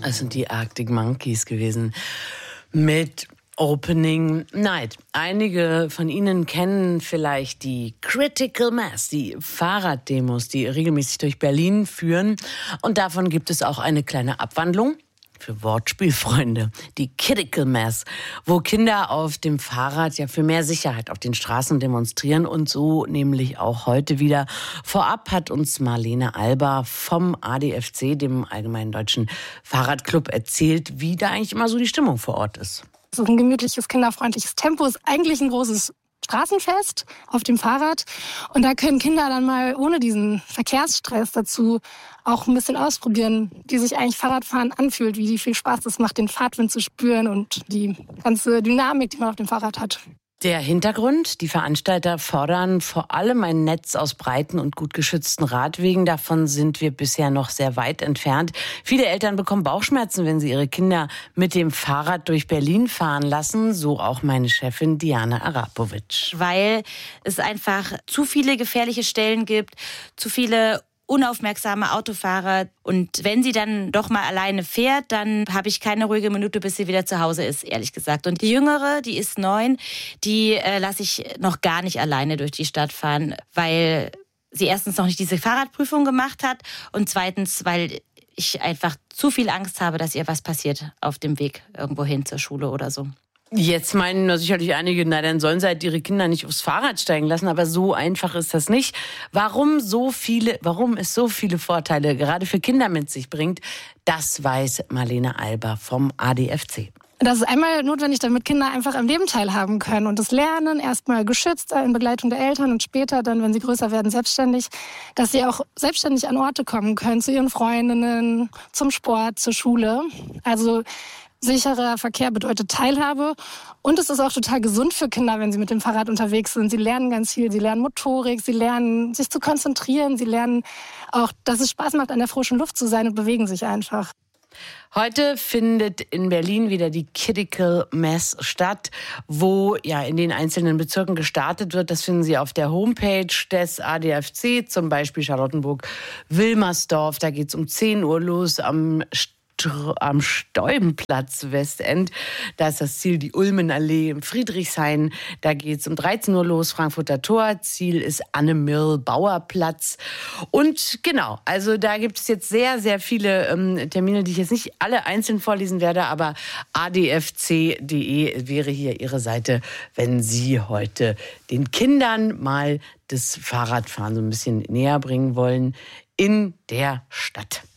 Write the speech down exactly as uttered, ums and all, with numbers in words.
Das sind die Arctic Monkeys gewesen mit Opening Night. Einige von Ihnen kennen vielleicht die Critical Mass, die Fahrraddemos, die regelmäßig durch Berlin führen. Und davon gibt es auch eine kleine Abwandlung für Wortspielfreunde, die Critical Mass, wo Kinder auf dem Fahrrad ja für mehr Sicherheit auf den Straßen demonstrieren und so nämlich auch heute wieder. Vorab hat uns Marlene Alba vom A D F C, dem Allgemeinen Deutschen Fahrradclub, erzählt, wie da eigentlich immer so die Stimmung vor Ort ist. So ein gemütliches, kinderfreundliches Tempo ist eigentlich ein großes Straßenfest auf dem Fahrrad. Und da können Kinder dann mal ohne diesen Verkehrsstress dazu auch ein bisschen ausprobieren, wie sich eigentlich Fahrradfahren anfühlt, wie viel Spaß es macht, den Fahrtwind zu spüren und die ganze Dynamik, die man auf dem Fahrrad hat. Der Hintergrund: Die Veranstalter fordern vor allem ein Netz aus breiten und gut geschützten Radwegen. Davon sind wir bisher noch sehr weit entfernt. Viele Eltern bekommen Bauchschmerzen, wenn sie ihre Kinder mit dem Fahrrad durch Berlin fahren lassen. So auch meine Chefin Diana Arapovic. Weil es einfach zu viele gefährliche Stellen gibt, zu viele unaufmerksame Autofahrer. Und wenn sie dann doch mal alleine fährt, dann habe ich keine ruhige Minute, bis sie wieder zu Hause ist, ehrlich gesagt. Und die Jüngere, die ist neun, die äh, lasse ich noch gar nicht alleine durch die Stadt fahren, weil sie erstens noch nicht diese Fahrradprüfung gemacht hat und zweitens, weil ich einfach zu viel Angst habe, dass ihr was passiert auf dem Weg irgendwo hin zur Schule oder so. Jetzt meinen sicherlich einige, na dann sollen sie halt ihre Kinder nicht aufs Fahrrad steigen lassen, aber so einfach ist das nicht. Warum so viele, warum es so viele Vorteile gerade für Kinder mit sich bringt, das weiß Marlene Alba vom A D F C. Das ist einmal notwendig, damit Kinder einfach am Leben teilhaben können und das Lernen erstmal geschützt in Begleitung der Eltern und später dann, wenn sie größer werden, selbstständig, dass sie auch selbstständig an Orte kommen können, zu ihren Freundinnen, zum Sport, zur Schule. Also sicherer Verkehr bedeutet Teilhabe und es ist auch total gesund für Kinder, wenn sie mit dem Fahrrad unterwegs sind. Sie lernen ganz viel, sie lernen Motorik, sie lernen sich zu konzentrieren, sie lernen auch, dass es Spaß macht, an der frischen Luft zu sein und bewegen sich einfach. Heute findet in Berlin wieder die Critical Mass statt, wo ja in den einzelnen Bezirken gestartet wird. Das finden Sie auf der Homepage des A D F C, zum Beispiel Charlottenburg-Wilmersdorf. Da geht es um zehn Uhr los am am Steubenplatz Westend. Da ist das Ziel die Ulmenallee im Friedrichshain. Da geht es um dreizehn Uhr los, Frankfurter Tor. Ziel ist Anne-Mirl-Bauer-Platz. Und genau, also da gibt es jetzt sehr, sehr viele ähm, Termine, die ich jetzt nicht alle einzeln vorlesen werde, aber a d f c punkt d e wäre hier Ihre Seite, wenn Sie heute den Kindern mal das Fahrradfahren so ein bisschen näher bringen wollen in der Stadt.